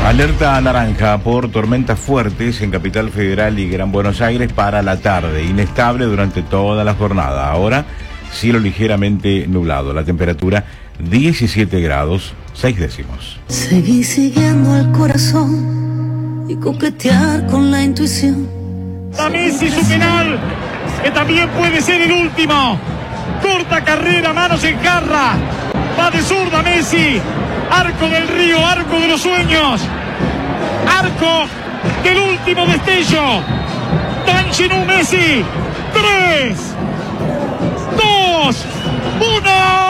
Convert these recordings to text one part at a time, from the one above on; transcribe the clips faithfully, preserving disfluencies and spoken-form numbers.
Alerta naranja por tormentas fuertes en Capital Federal y Gran Buenos Aires para la tarde. Inestable durante toda la jornada. Ahora, cielo ligeramente nublado. La temperatura diecisiete grados, seis décimos. Seguí siguiendo al corazón y coquetear con la intuición. A Messi su penal, que también puede ser el último. Corta carrera, manos en jarra. Va de zurda Messi. Arco del Río, arco de los sueños. Arco del último destello. Tangenú Messi. Tres, dos, uno.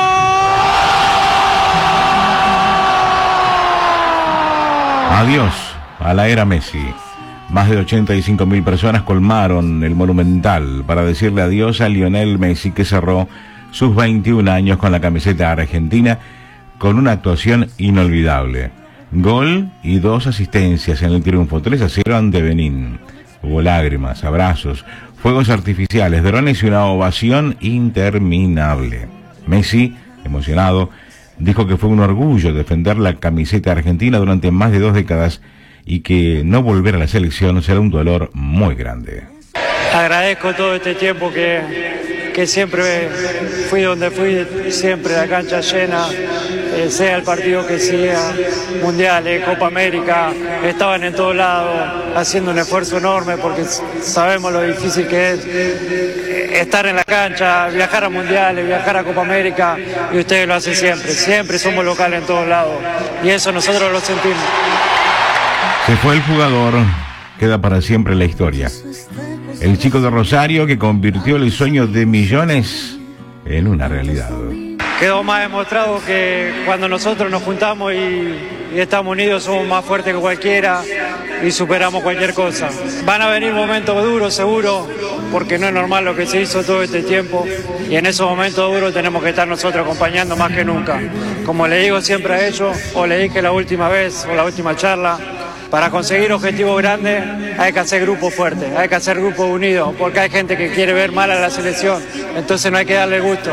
Adiós a la era Messi. Más de ochenta y cinco mil personas colmaron el Monumental para decirle adiós a Lionel Messi, que cerró sus veintiún años con la camiseta argentina con una actuación inolvidable. Gol y dos asistencias en el triunfo, tres a cero ante Benín. Hubo lágrimas, abrazos, fuegos artificiales, drones y una ovación interminable. Messi, emocionado, dijo que fue un orgullo defender la camiseta argentina durante más de dos décadas y que no volver a la selección será un dolor muy grande. Agradezco todo este tiempo que, que siempre fui donde fui, siempre la cancha llena, eh, sea el partido que sea, mundiales, Copa América, estaban en todos lados haciendo un esfuerzo enorme porque sabemos lo difícil que es estar en la cancha, viajar a mundiales, viajar a Copa América, y ustedes lo hacen siempre, siempre somos locales en todos lados y eso nosotros lo sentimos. Se fue el jugador, queda para siempre en la historia. El chico de Rosario que convirtió el sueño de millones en una realidad. Quedó más demostrado que cuando nosotros nos juntamos y, y estamos unidos somos más fuertes que cualquiera y superamos cualquier cosa. Van a venir momentos duros seguro, porque no es normal lo que se hizo todo este tiempo y en esos momentos duros tenemos que estar nosotros acompañando más que nunca. Como le digo siempre a ellos, o le dije la última vez o la última charla, para conseguir objetivos grandes hay que hacer grupos fuertes, hay que hacer grupos unidos, porque hay gente que quiere ver mal a la selección, entonces no hay que darle gusto.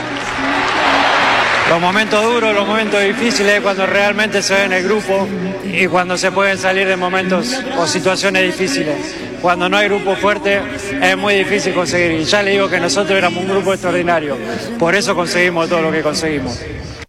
Los momentos duros, los momentos difíciles es cuando realmente se ve en el grupo y cuando se pueden salir de momentos o situaciones difíciles. Cuando no hay grupo fuerte es muy difícil conseguir. Y ya le digo que nosotros éramos un grupo extraordinario, por eso conseguimos todo lo que conseguimos.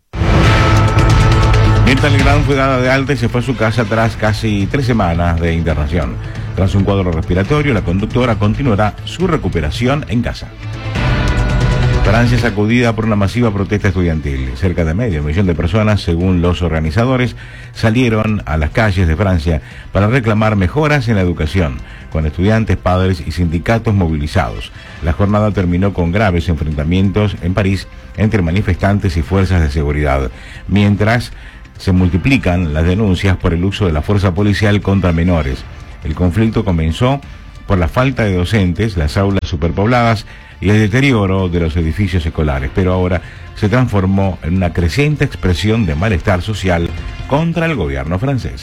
Mirta Legrand fue dada de alta y se fue a su casa tras casi tres semanas de internación. Tras un cuadro respiratorio, la conductora continuará su recuperación en casa. Francia es sacudida por una masiva protesta estudiantil. Cerca de medio millón de personas, según los organizadores, salieron a las calles de Francia para reclamar mejoras en la educación, con estudiantes, padres y sindicatos movilizados. La jornada terminó con graves enfrentamientos en París entre manifestantes y fuerzas de seguridad, mientras se multiplican las denuncias por el uso de la fuerza policial contra menores. El conflicto comenzó por la falta de docentes, las aulas superpobladas y el deterioro de los edificios escolares, pero ahora se transformó en una creciente expresión de malestar social contra el gobierno francés.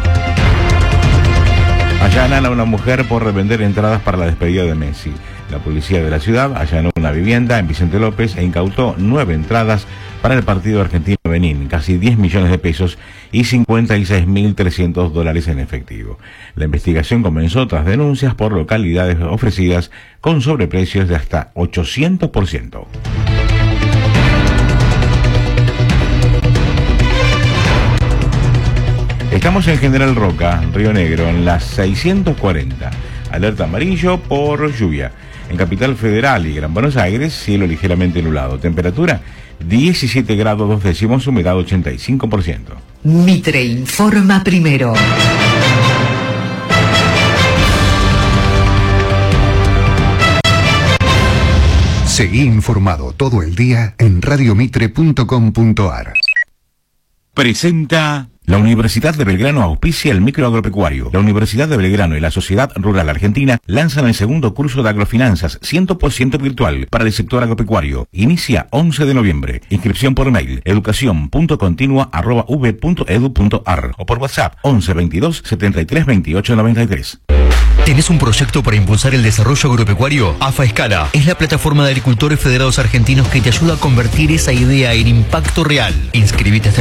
Allanan a una mujer por revender entradas para la despedida de Messi. La policía de la ciudad allanó una vivienda en Vicente López e incautó nueve entradas para el partido argentino-Benín, casi diez millones de pesos y cincuenta y seis mil trescientos dólares en efectivo. La investigación comenzó tras denuncias por localidades ofrecidas con sobreprecios de hasta ochocientos por ciento. Estamos en General Roca, Río Negro, en las seiscientos cuarenta. Alerta amarillo por lluvia. En Capital Federal y Gran Buenos Aires, cielo ligeramente nublado. Temperatura diecisiete grados dos décimos, humedad ochenta y cinco por ciento. Mitre informa primero. Seguí informado todo el día en radio mitre punto com punto ar. Presenta... La Universidad de Belgrano auspicia el microagropecuario. La Universidad de Belgrano y la Sociedad Rural Argentina lanzan el segundo curso de agrofinanzas cien por ciento virtual para el sector agropecuario. Inicia once de noviembre. Inscripción por mail educación punto continua arroba u b punto edu punto ar o por WhatsApp once veintidós setenta y tres veintiocho noventa y tres. ¿Tenés un proyecto para impulsar el desarrollo agropecuario? AFA Escala es la plataforma de agricultores federados argentinos que te ayuda a convertir esa idea en impacto real. Inscribite a este